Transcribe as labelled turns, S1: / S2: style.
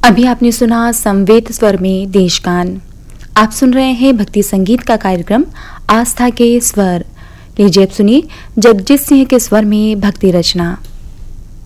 S1: अभी आपने सुना समवेत स्वर में देशगान। आप सुन रहे हैं भक्ति संगीत का कार्यक्रम आस्था के स्वर। लीजिए अब सुनिए जगजीत सिंह के स्वर में भक्ति रचना।